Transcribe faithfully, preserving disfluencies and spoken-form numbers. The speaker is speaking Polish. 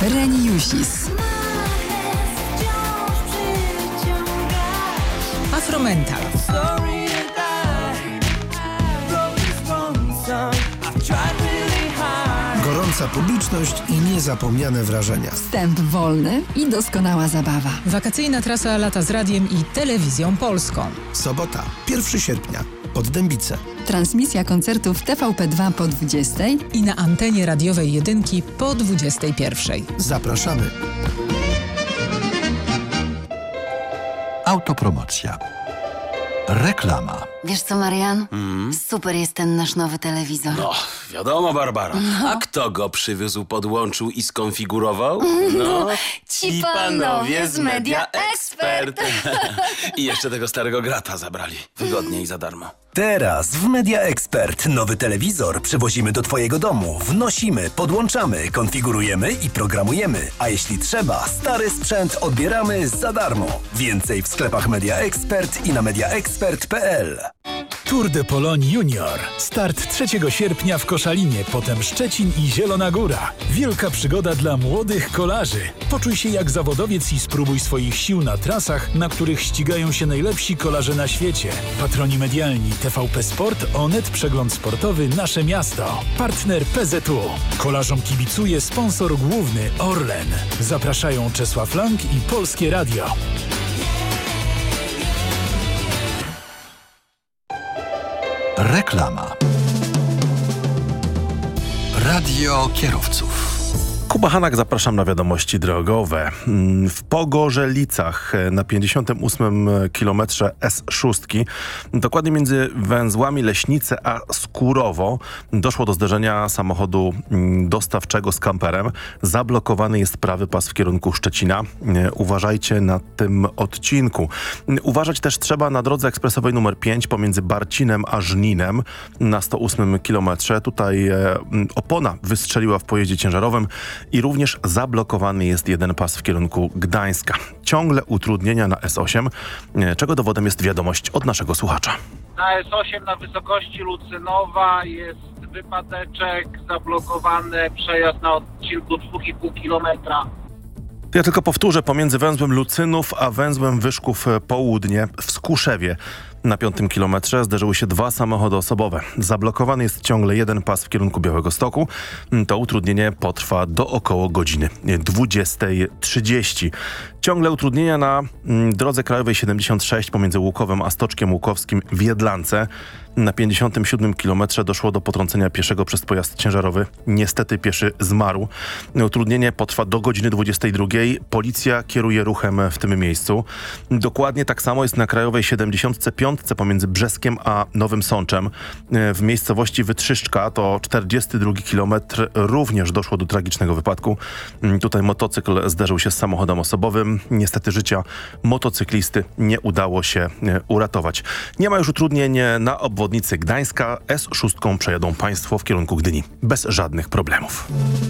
Reniusis. Afromental. Gorąca publiczność i niezapomniane wrażenia. Wstęp wolny i doskonała zabawa. Wakacyjna trasa lata z radiem i telewizją polską. Sobota, pierwszego sierpnia, Poddębice. Transmisja koncertów T V P dwa po dwudziestej i na antenie radiowej jedynki po dwudziestej pierwszej. Zapraszamy. Autopromocja. Reklama. Wiesz co, Marian? Mm. Super jest ten nasz nowy telewizor. No, wiadomo, Barbara. No. A kto go przywiózł, podłączył i skonfigurował? No, ci panowie z Media Expert. I jeszcze tego starego grata zabrali. Wygodnie i za darmo. Teraz w Media Expert nowy telewizor przywozimy do Twojego domu. Wnosimy, podłączamy, konfigurujemy i programujemy. A jeśli trzeba, stary sprzęt odbieramy za darmo. Więcej w sklepach Media Expert i na media expert kropka p l. Tour de Pologne Junior. Start trzeciego sierpnia w Koszalinie, potem Szczecin i Zielona Góra. Wielka przygoda dla młodych kolarzy. Poczuj się jak zawodowiec i spróbuj swoich sił na trasach, na których ścigają się najlepsi kolarze na świecie. Patroni medialni T V P Sport, Onet, Przegląd Sportowy, Nasze Miasto. Partner P Z U. Kolarzom kibicuje sponsor główny Orlen. Zapraszają Czesław Lang i Polskie Radio. Reklama. Radio kierowców. Kuba Hanak, zapraszam na wiadomości drogowe. W Pogorzelicach na pięćdziesiątym ósmym kilometrze S sześć, dokładnie między węzłami Leśnice a Skórowo, doszło do zderzenia samochodu dostawczego z kamperem. Zablokowany jest prawy pas w kierunku Szczecina. Uważajcie na tym odcinku. Uważać też trzeba na drodze ekspresowej numer pięć pomiędzy Barcinem a Żninem na sto ósmym kilometrze. Tutaj opona wystrzeliła w pojeździe ciężarowym i również zablokowany jest jeden pas w kierunku Gdańska. Ciągle utrudnienia na S osiem, czego dowodem jest wiadomość od naszego słuchacza. Na S osiem na wysokości Lucynowa jest wypadeczek, zablokowany przejazd na odcinku dwa i pół kilometra. Ja tylko powtórzę, pomiędzy węzłem Lucynów a węzłem Wyszków Południe w Skuszewie na piątym kilometrze zderzyły się dwa samochody osobowe. Zablokowany jest ciągle jeden pas w kierunku Białegostoku. To utrudnienie potrwa do około godziny dwudziestej trzydzieści. Ciągle utrudnienia na drodze krajowej siedemdziesiąt sześć pomiędzy Łukowem a Stoczkiem Łukowskim w Jedlance. Na pięćdziesiątym siódmym kilometrze doszło do potrącenia pieszego przez pojazd ciężarowy. Niestety pieszy zmarł. Utrudnienie potrwa do godziny dwudziestej drugiej. Policja kieruje ruchem w tym miejscu. Dokładnie tak samo jest na krajowej siedemdziesiąt pięć pomiędzy Brzeskiem a Nowym Sączem. W miejscowości Wytrzyszczka, to czterdziesty drugi kilometr, również doszło do tragicznego wypadku. Tutaj motocykl zderzył się z samochodem osobowym. Niestety życia motocyklisty nie udało się uratować. Nie ma już utrudnień na obwodnicy Gdańska. S sześć przejadą Państwo w kierunku Gdyni bez żadnych problemów.